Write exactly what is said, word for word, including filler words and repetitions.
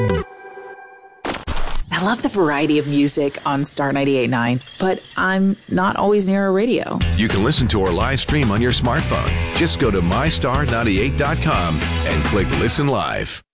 I love the variety of music on Star ninety-eight point nine, but I'm not always near a radio. You can listen to our live stream on your smartphone. Just go to my star ninety-eight dot com and click Listen Live.